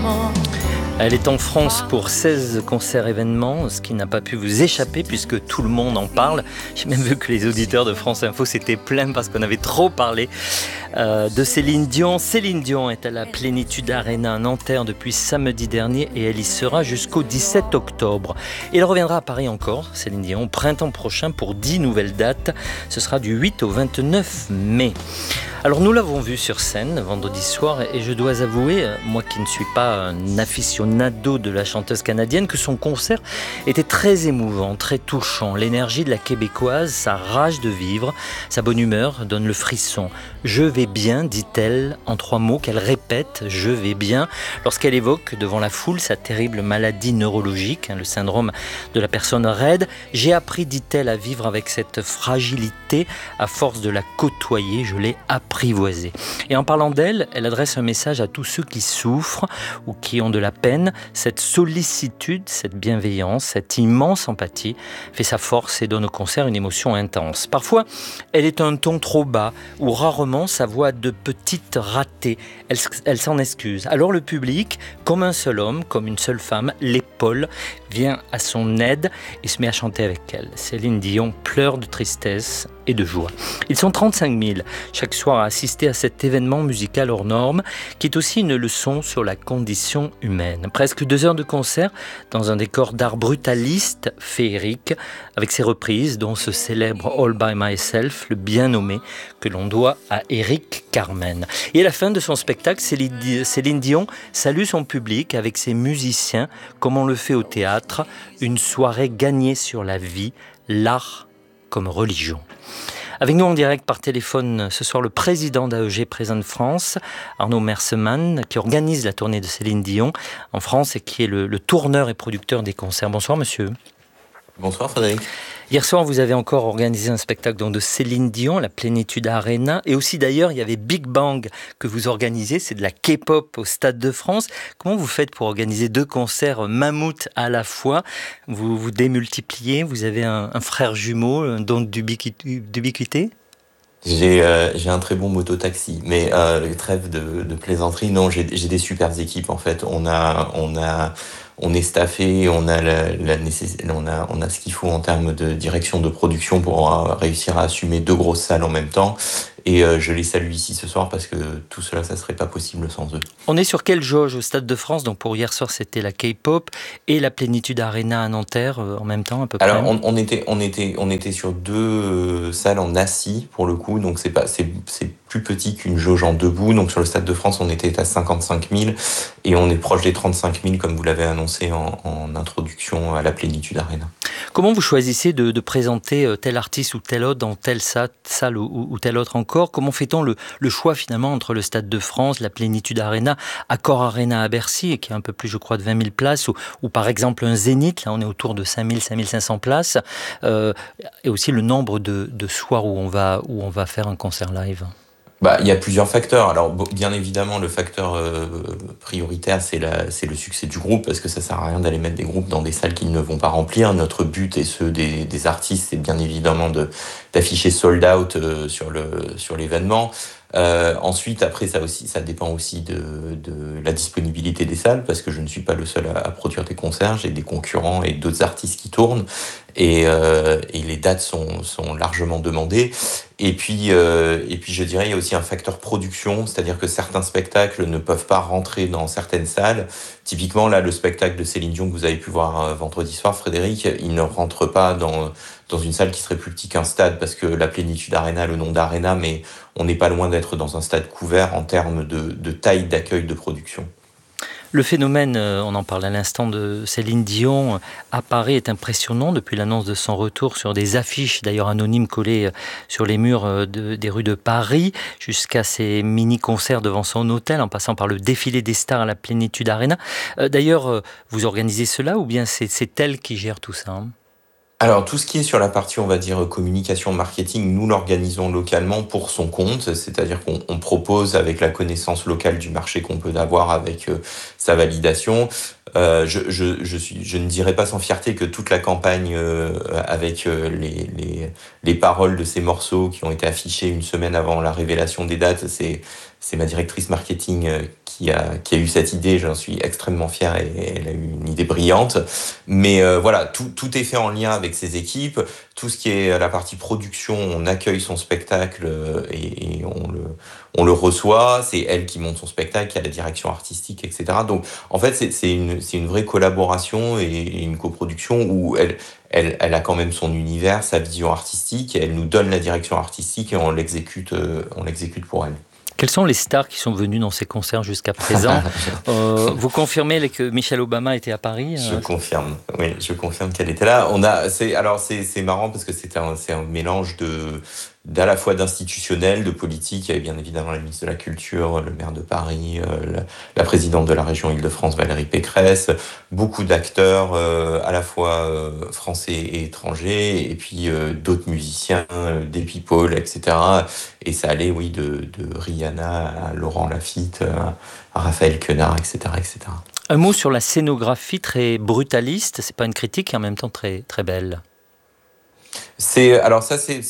Elle est en France pour 16 concerts événements, ce qui n'a pas pu vous échapper puisque tout le monde en parle. J'ai même vu que les auditeurs de France Info s'étaient plaints parce qu'on avait trop parlé de Céline Dion. Céline Dion est à la Plénitude Arena à Nanterre depuis samedi dernier et elle y sera jusqu'au 17 octobre. Et elle reviendra à Paris encore, Céline Dion, au printemps prochain pour 10 nouvelles dates. Ce sera du 8 au 29 mai. Alors nous l'avons vue sur scène vendredi soir et je dois avouer, moi qui ne suis pas un aficionado de la chanteuse canadienne, que son concert était très émouvant, très touchant. L'énergie de la québécoise, sa rage de vivre, sa bonne humeur donne le frisson. Je vais bien, dit-elle en 3 mots qu'elle répète, je vais bien, lorsqu'elle évoque devant la foule sa terrible maladie neurologique, le syndrome de la personne raide. J'ai appris, dit-elle, à vivre avec cette fragilité à force de la côtoyer, je l'ai apprivoisée. Et en parlant d'elle, elle adresse un message à tous ceux qui souffrent ou qui ont de la peine. Cette sollicitude, cette bienveillance, cette immense empathie fait sa force et donne au concert une émotion intense. Parfois, elle est un ton trop bas ou rarement sa voix de petite ratée. Elle s'en excuse. Alors le public, comme un seul homme, comme une seule femme, l'épaule, vient à son aide et se met à chanter avec elle. Céline Dion pleure de tristesse et de joie. Ils sont 35 000 chaque soir à assister à cet événement musical hors norme qui est aussi une leçon sur la condition humaine. Presque 2 heures de concert dans un décor d'art brutaliste, féerique, avec ses reprises dont ce célèbre All by Myself, le bien nommé, que l'on doit à Éric Carmen. Et à la fin de son spectacle, Céline Dion salue son public avec ses musiciens, comme on le fait au théâtre, une soirée gagnée sur la vie, l'art comme religion. Avec nous en direct par téléphone ce soir le président d'AEG Present France, Arnaud Mersemann, qui organise la tournée de Céline Dion en France et qui est le tourneur et producteur des concerts. Bonsoir monsieur. Bonsoir Frédéric. Hier soir, vous avez encore organisé un spectacle de Céline Dion, la Plénitude Arena, et aussi d'ailleurs, il y avait Big Bang que vous organisez, c'est de la K-pop au Stade de France. Comment vous faites pour organiser 2 concerts mammouths à la fois? Vous vous démultipliez, vous avez un frère jumeau, un don d'ubiquité? J'ai un très bon moto-taxi, mais trêve de plaisanterie. Non, j'ai des super équipes en fait. On est staffé, on a on a ce qu'il faut en termes de direction de production pour réussir à assumer 2 grosses salles en même temps. Et je les salue ici ce soir parce que tout cela, ça serait pas possible sans eux. On est sur quelle jauge au Stade de France? Donc pour hier soir, c'était la K-pop et la Plénitude Arena à Nanterre en même temps à peu près. Alors on était sur 2 salles en assis pour le coup, donc c'est plus petit qu'une jauge en debout. Donc sur le Stade de France, on était à 55 000 et on est proche des 35 000 comme vous l'avez annoncé en introduction à la Plénitude Arena. Comment vous choisissez de présenter tel artiste ou tel autre dans telle salle ou telle autre encore? Comment fait-on le choix finalement entre le Stade de France, la Plénitude Arena, Accor Arena à Bercy, qui est un peu plus je crois de 20 000 places, ou par exemple un Zénith, là on est autour de 5 000, 5 500 places, et aussi le nombre de soirs où on va faire un concert live? Il y a plusieurs facteurs. Alors, bien évidemment, le facteur prioritaire, c'est le succès du groupe, parce que ça sert à rien d'aller mettre des groupes dans des salles qu'ils ne vont pas remplir. Notre but et ceux des artistes, c'est bien évidemment d'afficher sold out sur l'événement. Ensuite, après, ça dépend aussi de la disponibilité des salles, parce que je ne suis pas le seul à produire des concerts. J'ai des concurrents et d'autres artistes qui tournent, et les dates sont largement demandées. Et puis, je dirais, il y a aussi un facteur production, c'est-à-dire que certains spectacles ne peuvent pas rentrer dans certaines salles. Typiquement, là, le spectacle de Céline Dion que vous avez pu voir vendredi soir, Frédéric, il ne rentre pas dans une salle qui serait plus petite qu'un stade, parce que la Plénitude Arena, le nom d'Arena, mais on n'est pas loin d'être dans un stade couvert en termes de taille d'accueil de production. Le phénomène, on en parle à l'instant, de Céline Dion à Paris est impressionnant depuis l'annonce de son retour sur des affiches d'ailleurs anonymes collées sur les murs des rues de Paris, jusqu'à ces mini-concerts devant son hôtel, en passant par le défilé des stars à la Plénitude Arena. D'ailleurs, vous organisez cela ou bien c'est elle qui gère tout ça, hein? Alors, tout ce qui est sur la partie, on va dire, communication, marketing, nous l'organisons localement pour son compte, c'est-à-dire qu'on propose, avec la connaissance locale du marché qu'on peut avoir avec sa validation. Je ne dirais pas sans fierté que toute la campagne avec les paroles de ces morceaux qui ont été affichés une semaine avant la révélation des dates, c'est ma directrice marketing qui a eu cette idée. J'en suis extrêmement fier et elle a eu une idée brillante. Mais voilà, tout est fait en lien avec ses équipes. Tout ce qui est la partie production, on accueille son spectacle et on le reçoit. C'est elle qui monte son spectacle, qui a la direction artistique, etc. Donc, en fait, c'est une vraie collaboration et une coproduction où elle a quand même son univers, sa vision artistique, et elle nous donne la direction artistique et on l'exécute pour elle. Quelles sont les stars qui sont venues dans ces concerts jusqu'à présent? Vous confirmez que Michelle Obama était à Paris? Je confirme, oui, je confirme qu'elle était là. C'est marrant parce que c'est un mélange d'à la fois d'institutionnel, de politique. Il y avait bien évidemment la ministre de la Culture, le maire de Paris, la présidente de la région Île-de-France, Valérie Pécresse, beaucoup d'acteurs, à la fois français et étrangers, et puis d'autres musiciens, des people, etc. Et ça allait, oui, de Rihanna à Laurent Lafitte, à Raphaël Quenard, etc., etc. Un mot sur la scénographie très brutaliste, c'est pas une critique et en même temps très, très belle. C'est un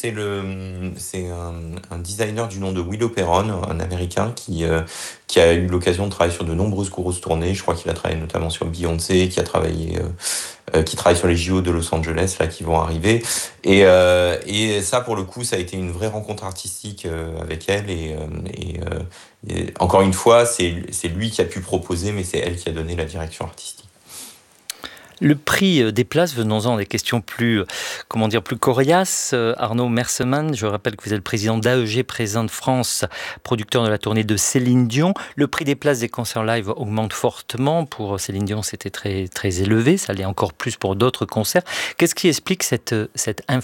designer du nom de Willow Perron, un Américain qui a eu l'occasion de travailler sur de nombreuses grosses tournées. Je crois qu'il a travaillé notamment sur Beyoncé, qui travaille sur les JO de Los Angeles là qui vont arriver. Et ça, pour le coup, ça a été une vraie rencontre artistique avec elle. Et encore une fois, c'est lui qui a pu proposer, mais c'est elle qui a donné la direction artistique. Le prix des places, venons-en à des questions plus coriaces. Arnaud Mersemann, je rappelle que vous êtes le président d'AEG Présente France, producteur de la tournée de Céline Dion. Le prix des places des concerts live augmente fortement. Pour Céline Dion, c'était très, très élevé. Ça l'est encore plus pour d'autres concerts. Qu'est-ce qui explique cette inflation ?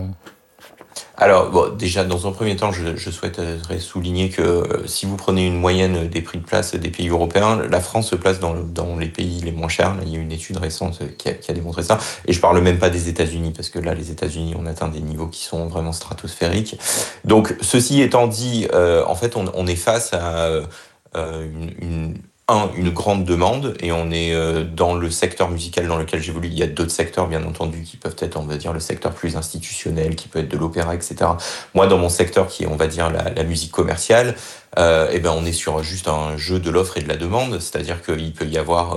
Alors, bon, déjà, dans un premier temps, je souhaiterais souligner que si vous prenez une moyenne des prix de place des pays européens, la France se place dans les pays les moins chers. Là, il y a une étude récente qui a démontré ça. Et je parle même pas des États-Unis, parce que là, les États-Unis, on atteint des niveaux qui sont vraiment stratosphériques. Donc, ceci étant dit, en fait, on est face à une grande demande, et on est dans le secteur musical dans lequel j'évolue. Il y a d'autres secteurs, bien entendu, qui peuvent être, on va dire, le secteur plus institutionnel, qui peut être de l'opéra, etc. Moi, dans mon secteur, qui est, on va dire, la musique commerciale, on est sur juste un jeu de l'offre et de la demande, c'est-à-dire qu'il peut y avoir...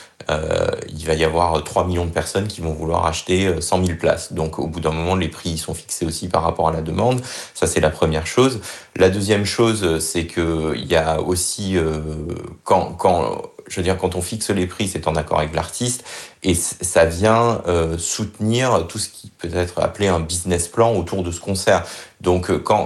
il va y avoir 3 millions de personnes qui vont vouloir acheter 100 000 places. Donc, au bout d'un moment, les prix sont fixés aussi par rapport à la demande. Ça, c'est la première chose. La deuxième chose, c'est que il y a aussi, quand on fixe les prix, c'est en accord avec l'artiste, et ça vient soutenir tout ce qui peut être appelé un business plan autour de ce concert. Donc,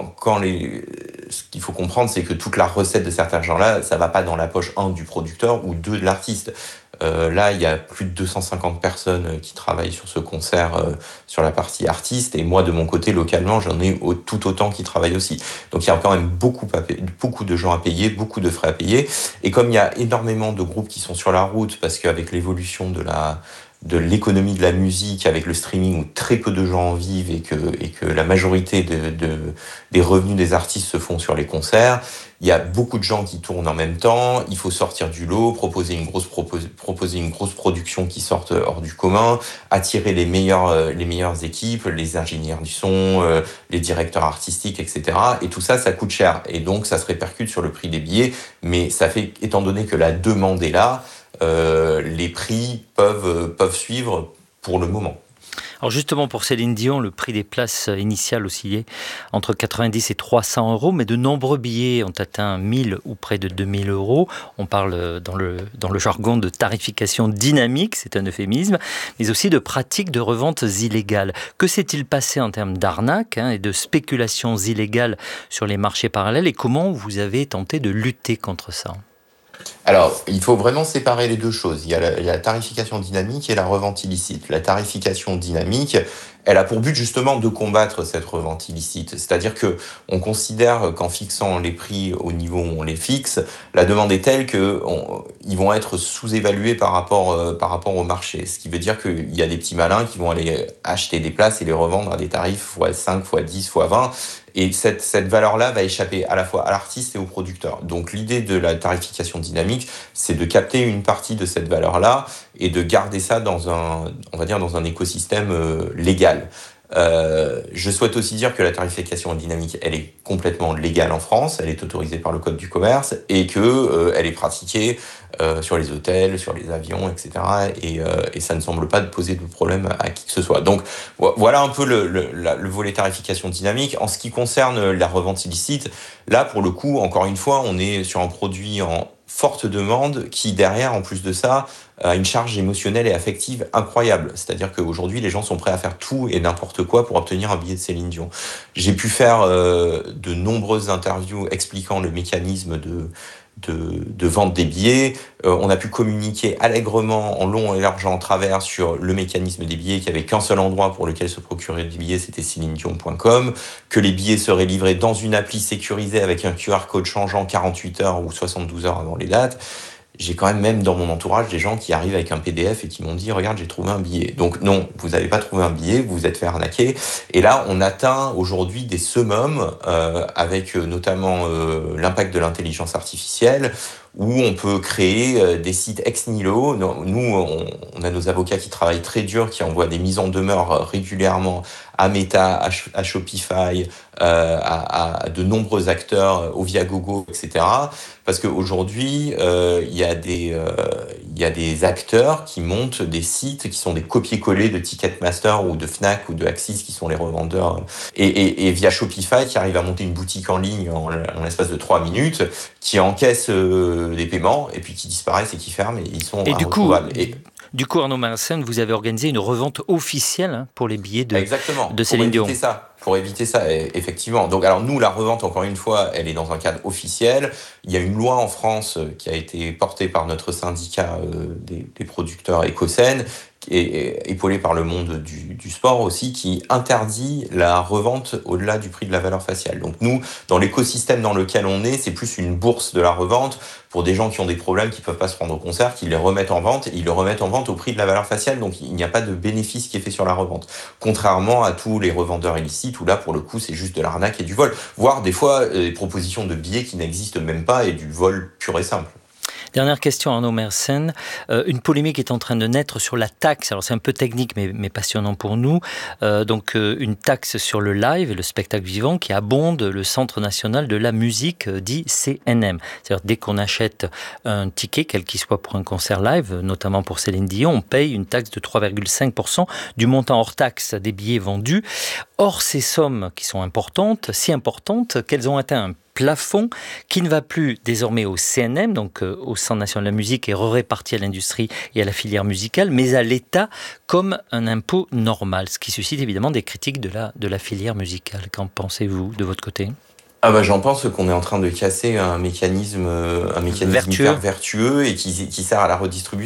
ce qu'il faut comprendre, c'est que toute la recette de certains gens-là, ça va pas dans la poche, du producteur ou de l'artiste. Là, il y a plus de 250 personnes qui travaillent sur ce concert, sur la partie artiste. Et moi, de mon côté, localement, j'en ai tout autant qui travaillent aussi. Donc, il y a quand même beaucoup de gens à payer, beaucoup de frais à payer. Et comme il y a énormément de groupes qui sont sur la route, parce qu'avec l'évolution de l'économie de la musique, avec le streaming où très peu de gens en vivent et que la majorité des revenus des artistes se font sur les concerts, il y a beaucoup de gens qui tournent en même temps. Il faut sortir du lot, proposer une grosse production qui sorte hors du commun, attirer les meilleures équipes, les ingénieurs du son, les directeurs artistiques, etc. Et tout ça, ça coûte cher. Et donc, ça se répercute sur le prix des billets. Mais ça fait, étant donné que la demande est là, les prix peuvent suivre pour le moment. Alors justement, pour Céline Dion, le prix des places initiales oscillait entre 90 et 300 euros, mais de nombreux billets ont atteint 1000 ou près de 2000 euros. On parle dans le jargon de tarification dynamique, c'est un euphémisme, mais aussi de pratiques de reventes illégales. Que s'est-il passé en termes d'arnaques et de spéculations illégales sur les marchés parallèles, et comment vous avez tenté de lutter contre ça ? Alors, il faut vraiment séparer les deux choses. Il y a la tarification dynamique et la revente illicite. La tarification dynamique, elle a pour but justement de combattre cette revente illicite. C'est-à-dire que on considère qu'en fixant les prix au niveau où on les fixe, la demande est telle que ils vont être sous-évalués par rapport au marché. Ce qui veut dire qu'il y a des petits malins qui vont aller acheter des places et les revendre à des tarifs x5, x10, x20. Et cette valeur-là va échapper à la fois à l'artiste et au producteur. Donc l'idée de la tarification dynamique, c'est de capter une partie de cette valeur-là et de garder ça on va dire, dans un écosystème légal. Je souhaite aussi dire que la tarification dynamique, elle est complètement légale en France, elle est autorisée par le Code du commerce et que elle est pratiquée sur les hôtels, sur les avions, etc. Et ça ne semble pas poser de problème à qui que ce soit. Donc voilà un peu le volet tarification dynamique. En ce qui concerne la revente illicite, là pour le coup, encore une fois, on est sur un produit en forte demande qui derrière, en plus de ça, a une charge émotionnelle et affective incroyable. C'est-à-dire qu'aujourd'hui, les gens sont prêts à faire tout et n'importe quoi pour obtenir un billet de Céline Dion. J'ai pu faire de nombreuses interviews expliquant le mécanisme de vente des billets. On a pu communiquer allègrement en long et large en travers sur le mécanisme des billets, qu'il n'y avait qu'un seul endroit pour lequel se procurer des billets, c'était célinedion.com, que les billets seraient livrés dans une appli sécurisée avec un QR code changeant 48 heures ou 72 heures avant les dates. J'ai quand même dans mon entourage des gens qui arrivent avec un PDF et qui m'ont dit « Regarde, j'ai trouvé un billet ». Donc non, vous n'avez pas trouvé un billet, vous vous êtes fait arnaquer. Et là, on atteint aujourd'hui des summums avec notamment l'impact de l'intelligence artificielle où on peut créer des sites ex nihilo. Nous, on a nos avocats qui travaillent très dur, qui envoient des mises en demeure régulièrement à Meta, à Shopify, à de nombreux acteurs, au Viagogo, etc. Parce qu'aujourd'hui, il y a des acteurs qui montent des sites qui sont des copier-coller de Ticketmaster ou de Fnac ou de Axis qui sont les revendeurs. Et via Shopify qui arrive à monter une boutique en ligne en l'espace de 3 minutes, qui encaisse des paiements et puis qui disparaissent et qui ferment et ils sont introuvables. Du coup, Arnaud Mersenne, vous avez organisé une revente officielle pour les billets de Céline Dion. Pour éviter ça, effectivement. Donc, alors nous, la revente, encore une fois, elle est dans un cadre officiel. Il y a une loi en France qui a été portée par notre syndicat des producteurs Ecocène, et épaulé par le monde du sport aussi, qui interdit la revente au-delà du prix de la valeur faciale. Donc nous, dans l'écosystème dans lequel on est, c'est plus une bourse de la revente pour des gens qui ont des problèmes, qui peuvent pas se rendre au concert, qui les remettent en vente, et ils le remettent en vente au prix de la valeur faciale, donc il n'y a pas de bénéfice qui est fait sur la revente. Contrairement à tous les revendeurs illicites, où là, pour le coup, c'est juste de l'arnaque et du vol, voire des fois, des propositions de billets qui n'existent même pas, et du vol pur et simple. Dernière question, Arnaud Mersenne. Une polémique est en train de naître sur la taxe. Alors c'est un peu technique, mais passionnant pour nous. Une taxe sur le live et le spectacle vivant qui abonde le Centre national de la musique, dit CNM. C'est-à-dire dès qu'on achète un ticket, quel qu'il soit pour un concert live, notamment pour Céline Dion, on paye une taxe de 3,5% du montant hors taxe des billets vendus. Or, ces sommes qui sont importantes, si importantes, qu'elles ont atteint un plafond qui ne va plus désormais au CNM, donc au Centre national de la musique, et réparti à l'industrie et à la filière musicale, mais à l'État comme un impôt normal, ce qui suscite évidemment des critiques de la filière musicale. Qu'en pensez-vous de votre côté ? J'en pense qu'on est en train de casser un mécanisme hyper vertueux et qui sert à la redistribution.